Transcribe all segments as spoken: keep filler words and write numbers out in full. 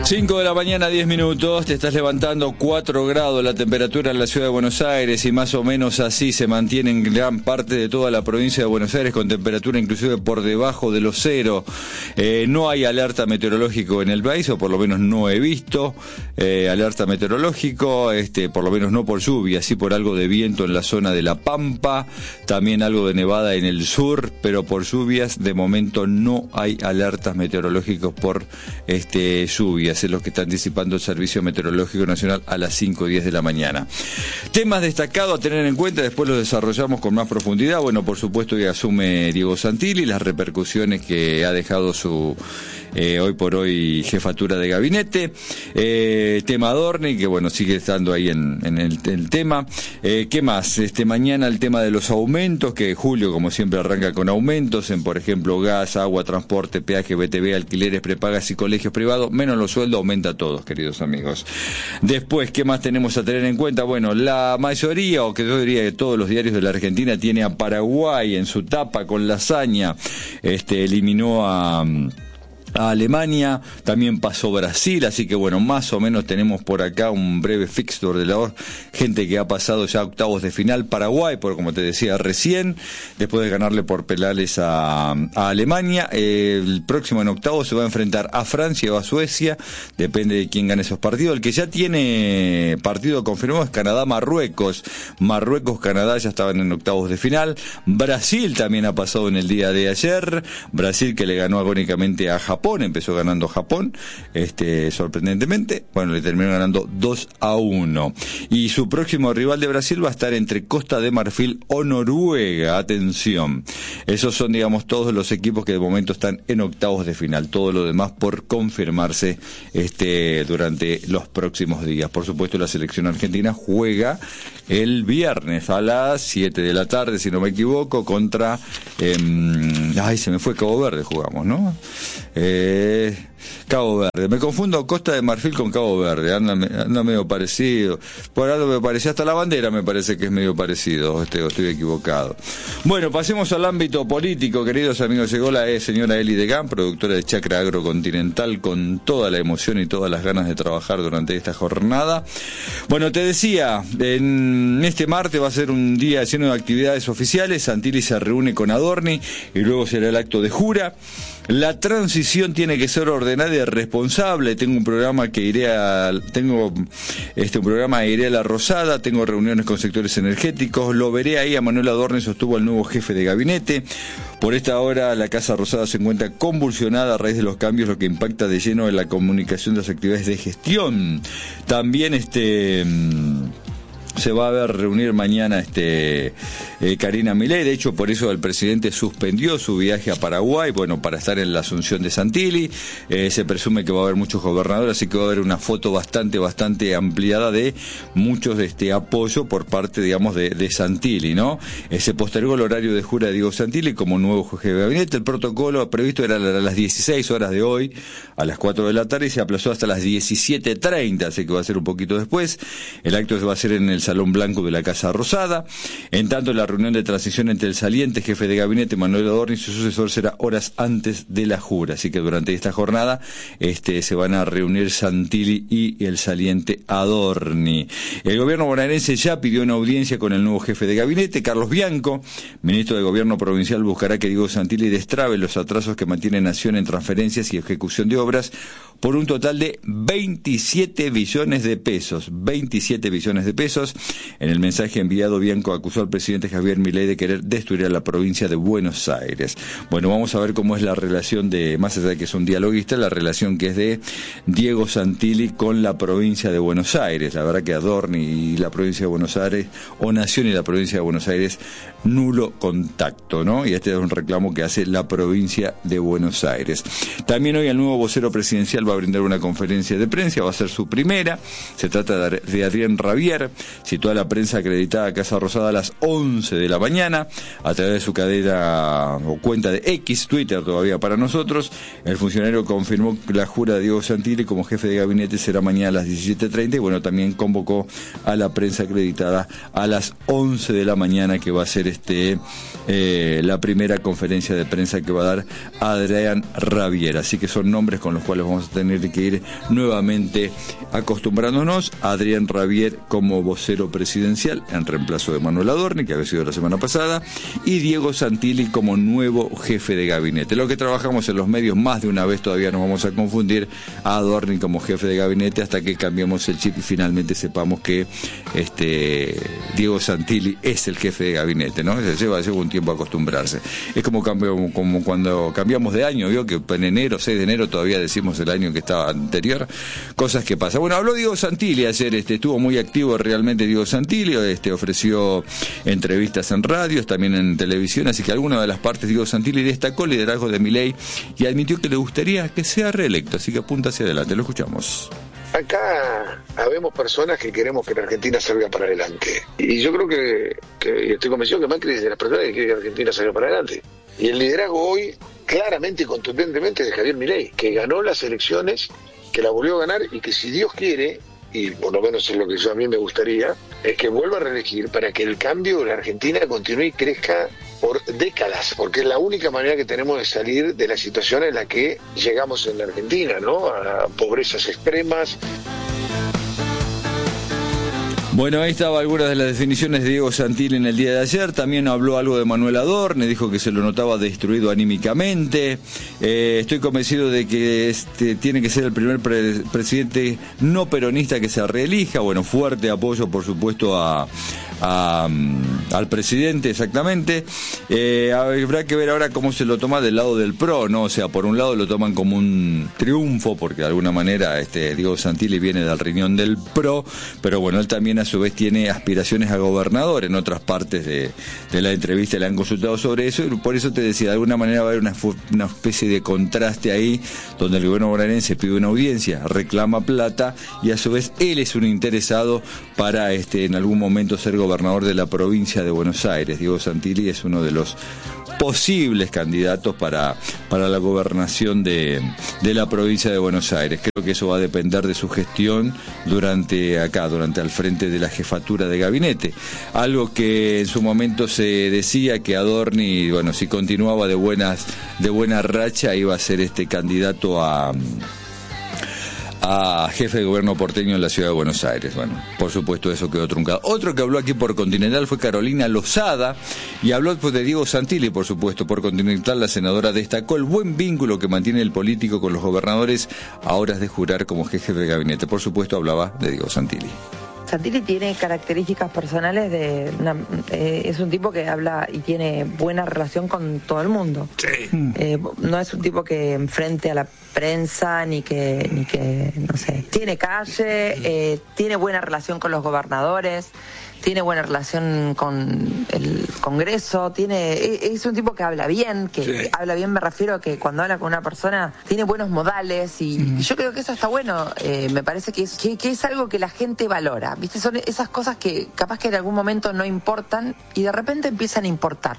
cinco de la mañana, diez minutos, te estás levantando, cuatro grados la temperatura en la ciudad de Buenos Aires y más o menos así se mantiene en gran parte de toda la provincia de Buenos Aires con temperatura inclusive por debajo de los cero. Eh, no hay alerta meteorológico en el país, o por lo menos no he visto eh, alerta meteorológico, este, por lo menos no por lluvia, sí por algo de viento en la zona de La Pampa, también algo de nevada en el sur, pero por lluvias de momento no hay alertas meteorológicos por este, lluvias. Es lo que está anticipando el Servicio Meteorológico Nacional a las cinco y diez de la mañana. Temas destacados a tener en cuenta, después los desarrollamos con más profundidad. Bueno, por supuesto que asume Diego Santilli, las repercusiones que ha dejado su eh, hoy por hoy jefatura de gabinete. Eh, tema Adorni, que bueno, sigue estando ahí en, en el, el tema. Eh, ¿Qué más? Este mañana el tema de los aumentos, que julio como siempre arranca con aumentos en, por ejemplo, gas, agua, transporte, peaje, B T V, alquileres, prepagas y colegios privados, menos los sueldos, aumenta a todos, queridos amigos. Después, ¿qué más tenemos a tener en cuenta? Bueno, la mayoría, o que yo diría que todos los diarios de la Argentina, tiene a Paraguay en su tapa con la hazaña, este, eliminó a... a Alemania, también pasó Brasil, así que bueno, más o menos tenemos por acá un breve fixture de la gente que ha pasado ya a octavos de final. Paraguay, por como te decía recién, después de ganarle por penales a, a Alemania, eh, el próximo en octavos se va a enfrentar a Francia o a Suecia, depende de quién gane esos partidos. El que ya tiene partido confirmado es Canadá-Marruecos, Marruecos-Canadá ya estaban en octavos de final. Brasil también ha pasado en el día de ayer, Brasil que le ganó agónicamente a Japón, empezó ganando Japón, este, sorprendentemente, bueno, le terminó ganando dos a uno. Y su próximo rival de Brasil va a estar entre Costa de Marfil o Noruega, atención. Esos son, digamos, todos los equipos que de momento están en octavos de final, todo lo demás por confirmarse este, durante los próximos días. Por supuesto, la selección argentina juega el viernes a las siete de la tarde, si no me equivoco, contra... Eh, ay, se me fue Cabo Verde, jugamos, ¿no? Eh, Cabo Verde, me confundo Costa de Marfil con Cabo Verde, anda, anda medio parecido, por algo me parecía, hasta la bandera me parece que es medio parecido, este, estoy equivocado. Bueno, pasemos al ámbito político, queridos amigos. Llegó la eh, señora Eli Degan, productora de Chacra Agrocontinental, con toda la emoción y todas las ganas de trabajar durante esta jornada. Bueno, te decía, en este martes va a ser un día lleno de actividades oficiales. Santilli se reúne con Adorni y luego será el acto de jura. La transición tiene que ser ordenada y responsable. Tengo un programa que iré a, tengo este un programa que iré a La Rosada, tengo reuniones con sectores energéticos, lo veré ahí. A Manuel Adorni sostuvo al nuevo jefe de gabinete. Por esta hora la Casa Rosada se encuentra convulsionada a raíz de los cambios, lo que impacta de lleno en la comunicación de las actividades de gestión. También este se va a ver reunir mañana este eh, Karina Milei. De hecho, por eso el presidente suspendió su viaje a Paraguay, bueno, para estar en la asunción de Santilli. Eh, se presume que va a haber muchos gobernadores, así que va a haber una foto bastante, bastante ampliada de muchos de este apoyo por parte, digamos, de, de Santilli, ¿no? Eh, se postergó el horario de jura de Diego Santilli como nuevo jefe de gabinete. El protocolo previsto era a las dieciséis horas de hoy, a las cuatro de la tarde, y se aplazó hasta las diecisiete treinta, así que va a ser un poquito después. El acto se va a hacer en el Salón Blanco de la Casa Rosada. En tanto, la reunión de transición entre el saliente jefe de gabinete Manuel Adorni y su sucesor será horas antes de la jura, así que durante esta jornada este, se van a reunir Santilli y el saliente Adorni. El gobierno bonaerense ya pidió una audiencia con el nuevo jefe de gabinete, Carlos Bianco. Ministro de Gobierno Provincial buscará que Diego Santilli destrabe los atrasos que mantiene Nación en transferencias y ejecución de obras por un total de veintisiete billones de pesos. veintisiete billones de pesos. En el mensaje enviado, Bianco acusó al presidente Javier Milei de querer destruir a la provincia de Buenos Aires. Bueno, vamos a ver cómo es la relación de, más allá de que es un dialoguista, la relación que es de Diego Santilli con la provincia de Buenos Aires. La verdad que Adorni y la provincia de Buenos Aires, o Nación y la provincia de Buenos Aires, nulo contacto, ¿no? Y este es un reclamo que hace la provincia de Buenos Aires. También hoy el nuevo vocero presidencial va a brindar una conferencia de prensa, va a ser su primera. Se trata de Adrián Rabier. Citó a la prensa acreditada a Casa Rosada a las once de la mañana a través de su cadena o cuenta de X, Twitter todavía para nosotros. El funcionario confirmó que la jura de Diego Santilli como jefe de gabinete será mañana a las diecisiete treinta y bueno, también convocó a la prensa acreditada a las once de la mañana, que va a ser este eh, la primera conferencia de prensa que va a dar Adrián Rabier. Así que son nombres con los cuales vamos a tener que ir nuevamente acostumbrándonos a Adrián Rabier como vocero presidencial en reemplazo de Manuel Adorni, que había sido la semana pasada, y Diego Santilli como nuevo jefe de gabinete. Lo que trabajamos en los medios más de una vez, todavía nos vamos a confundir a Adorni como jefe de gabinete hasta que cambiemos el chip y finalmente sepamos que este Diego Santilli es el jefe de gabinete, ¿no? Se lleva, lleva un tiempo a acostumbrarse. Es como, cambio, como cuando cambiamos de año, ¿vio? Que en enero, seis de enero, todavía decimos el año que estaba anterior, cosas que pasan. Bueno, habló Diego Santilli ayer, este, estuvo muy activo realmente Diego Santilli, este, ofreció entrevistas en radios, también en televisión, así que alguna de las partes Diego Santilli destacó el liderazgo de Milei y admitió que le gustaría que sea reelecto, así que apunta hacia adelante, lo escuchamos. Acá habemos personas que queremos que la Argentina salga para adelante. Y yo creo que, que estoy convencido que Macri es de las personas que quiere que la Argentina salga para adelante. Y el liderazgo hoy, claramente y contundentemente, es de Javier Milei, que ganó las elecciones, que la volvió a ganar y que si Dios quiere, y por lo menos es lo que yo a mí me gustaría, es que vuelva a reelegir para que el cambio de la Argentina continúe y crezca por décadas, porque es la única manera que tenemos de salir de la situación en la que llegamos en la Argentina, ¿no? A pobrezas extremas. Bueno, ahí estaba algunas de las definiciones de Diego Santilli en el día de ayer. También habló algo de Manuel Adorni, dijo que se lo notaba destruido anímicamente. Eh, estoy convencido de que este tiene que ser el primer pre- presidente no peronista que se reelija. Bueno, fuerte apoyo, por supuesto, a, a al presidente, exactamente. Eh, habrá que ver ahora cómo se lo toma del lado del PRO, ¿no? O sea, por un lado lo toman como un triunfo, porque de alguna manera este Diego Santilli viene del riñón del PRO, pero bueno, él también a su vez tiene aspiraciones a gobernador. En otras partes de, de la entrevista le han consultado sobre eso, y por eso te decía, de alguna manera va a haber una, una especie de contraste ahí, donde el gobierno bonaerense pide una audiencia, reclama plata, y a su vez él es un interesado para este en algún momento ser gobernador de la provincia de Buenos Aires. Diego Santilli es uno de los posibles candidatos para, para la gobernación de, de la provincia de Buenos Aires. Creo que eso va a depender de su gestión durante acá, durante al frente de la jefatura de gabinete. Algo que en su momento se decía que Adorni, bueno, si continuaba de buenas, de buena racha, iba a ser este candidato a a jefe de gobierno porteño en la ciudad de Buenos Aires. Bueno, por supuesto eso quedó truncado. Otro que habló aquí por Continental fue Carolina Lozada, y habló pues de Diego Santilli, por supuesto. Por Continental la senadora destacó el buen vínculo que mantiene el político con los gobernadores a horas de jurar como jefe de gabinete. Por supuesto hablaba de Diego Santilli. Santilli tiene características personales de una, eh, es un tipo que habla y tiene buena relación con todo el mundo. Sí. Eh, no es un tipo que enfrente a la prensa ni que ni que no sé. Tiene calle, eh, tiene buena relación con los gobernadores, tiene buena relación con el Congreso, tiene es un tipo que habla bien, que sí. habla bien, me refiero a que cuando habla con una persona tiene buenos modales, y mm. yo creo que eso está bueno. Eh, me parece que es, que, que es algo que la gente valora, ¿viste? Son esas cosas que capaz que en algún momento no importan y de repente empiezan a importar.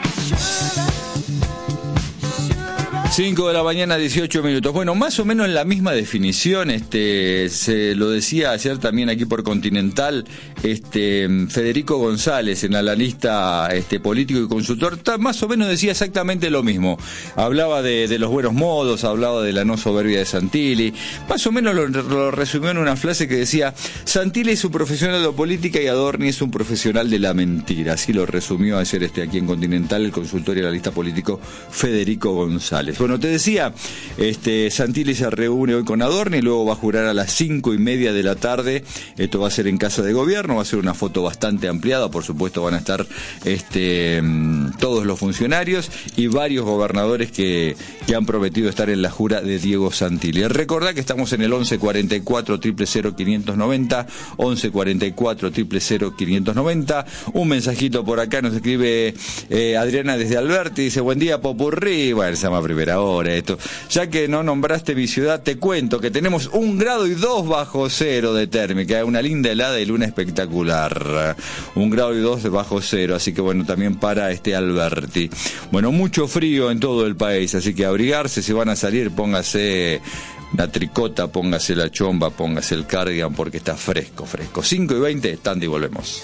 cinco de la mañana, dieciocho minutos. Bueno, más o menos en la misma definición, este, se lo decía ayer también aquí por Continental, este, Federico González, en analista este, político y consultor, más o menos decía exactamente lo mismo. Hablaba de, de los buenos modos, hablaba de la no soberbia de Santilli, más o menos lo, lo resumió en una frase que decía: Santilli es un profesional de la política y Adorni es un profesional de la mentira. Así lo resumió ayer este, aquí en Continental el consultor y analista político Federico González. Bueno, te decía, este, Santilli se reúne hoy con Adorni, luego va a jurar a las cinco y media de la tarde. Esto va a ser en Casa de Gobierno, va a ser una foto bastante ampliada, por supuesto van a estar este, todos los funcionarios y varios gobernadores que, que han prometido estar en la jura de Diego Santilli. Recordá que estamos en el once cuarenta y cuatro, cero cero cero, quinientos noventa, once cuarenta y cuatro, cero cero cero, quinientos noventa. Un mensajito por acá nos escribe eh, Adriana desde Alberti, dice: buen día, Popurrí. Bueno, se llama primera hora esto. Ya que no nombraste mi ciudad, te cuento que tenemos un grado y dos bajo cero de térmica, una linda helada y luna espectacular. Un grado y dos bajo cero, así que bueno, también para este Alberti. Bueno, mucho frío en todo el país, así que abrigarse, si van a salir, póngase la tricota, póngase la chomba, póngase el cardigan, porque está fresco, fresco. cinco y veinte, Tandy, volvemos.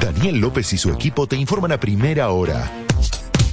Daniel López y su equipo te informan a primera hora.